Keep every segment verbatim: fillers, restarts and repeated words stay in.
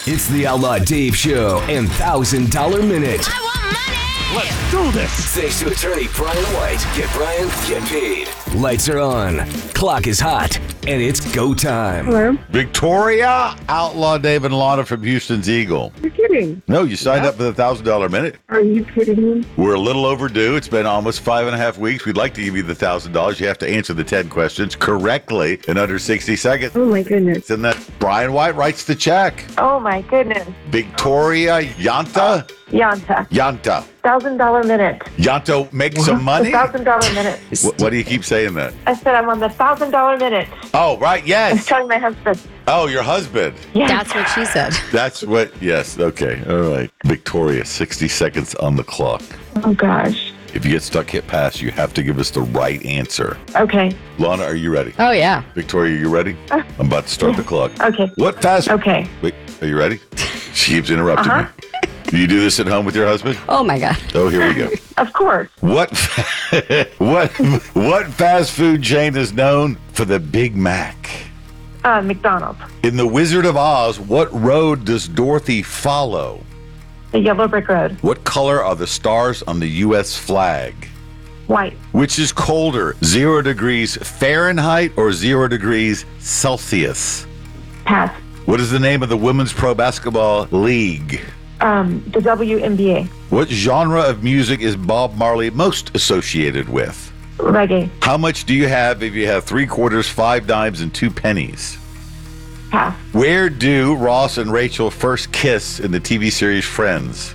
It's the Outlaw Dave Show and one thousand dollar Minute. I want money! Let's do this! Thanks to attorney Brian White. Get Brian, get paid. Lights are on, clock is hot, and it's go time. Hello? Victoria, Outlaw Dave and Lana from Houston's Eagle. You're kidding. No, you signed up for the one thousand dollar Minute. Are you kidding me? We're a little overdue. It's been almost five and a half weeks. We'd like to give you the one thousand dollars. You have to answer the ten questions correctly in under sixty seconds. Oh my goodness. And then Brian White writes the check. Oh my goodness. Victoria Yanta? Yanta. Yanta. Thousand dollar minute. Yanto, make some money? Thousand dollar minute. Wh- What do you keep saying that? I said I'm on the thousand dollar minute. Oh, right, I was yes. telling my husband. Oh, your husband. Yes. That's what she said. That's what, yes, okay, all right. Victoria, sixty seconds on the clock. Oh gosh. If you get stuck, hit pass. You have to give us the right answer. Okay. Lana, are you ready? Oh, yeah. Victoria, you ready? I'm about to start the clock. Okay. What fast? Okay. Wait, are you ready? She keeps interrupting Uh-huh. me. Do you do this at home with your husband? Oh, my God. Oh, here we go. Of course. What what what fast food chain is known for the Big Mac? Uh, McDonald's. In The Wizard of Oz, what road does Dorothy follow? The yellow brick road. What color are the stars on the U S flag? White. Which is colder, zero degrees Fahrenheit or zero degrees Celsius? Pass. What is the name of the Women's Pro Basketball League? Um, the W N B A. What genre of music is Bob Marley most associated with? Reggae. How much do you have if you have three quarters, five dimes, and two pennies? Pass. Where do Ross and Rachel first kiss in the T V series Friends?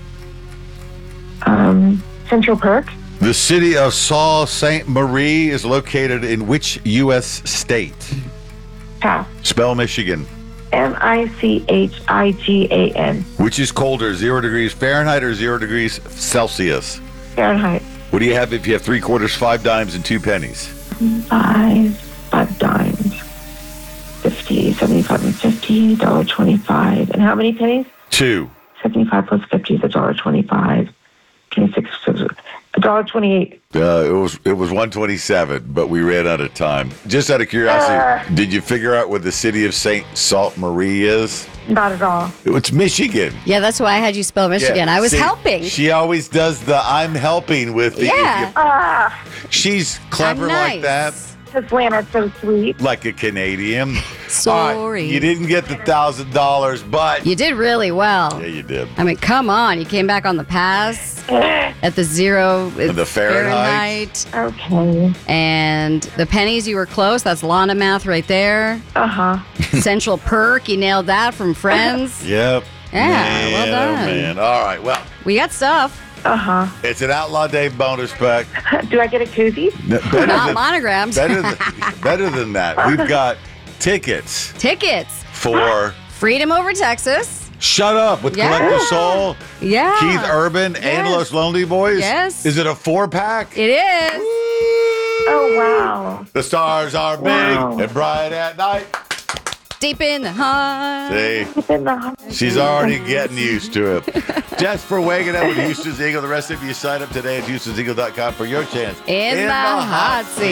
Um, Central Perk. The city of Sault Ste. Marie is located in which U S state? Pass. Spell Michigan. M I C H I G A N. Which is colder, zero degrees Fahrenheit or zero degrees Celsius? Fahrenheit. What do you have if you have three quarters, five dimes, and two pennies? Five. Five dimes. Fifty. Seventy-five and fifty. Dollar twenty-five. And how many pennies? Two. Seventy-five plus fifty is a dollar twenty-five. Twenty-six. A dollar twenty-eight. Uh, it was it was one twenty-seven, but we ran out of time. Just out of curiosity, Uh. did you figure out what the city of Saint Sault Marie is? Not at all. It's Michigan. Yeah, that's why I had you spell Michigan. Yeah, I was see, helping. She always does the I'm helping with the. Yeah. Ah, She's clever I'm like that, nice. this Lana's so sweet. like a Canadian. Sorry. All right, you didn't get the thousand dollars, but You did really well. yeah, you did. I mean, come on. You came back on the pass at the zero. The Fahrenheit. Okay. And the pennies, you were close. That's Lana math right there. Uh huh. Central Perk, you nailed that from Friends. Yep. Yeah, man, well done. Oh, man. All right, well, We got stuff. Uh huh. it's an Outlaw Dave bonus pack. Do I get a koozie? N- Better Not than, monograms. better than, better than that. We've got tickets Tickets. for Freedom Over Texas. Shut Up with Yeah. Collective Soul, Yeah. Keith Urban, and Yes. Los Lonely Boys. Yes. Is it a four pack? It is. Oh wow. The stars are big Wow. and bright at night. Deep in the heart. See, It's in the hot- she's already getting used to it. Just for waking up with Houston's Eagle. The rest of you sign up today at houstons eagle dot com for your chance In, the, hot seat.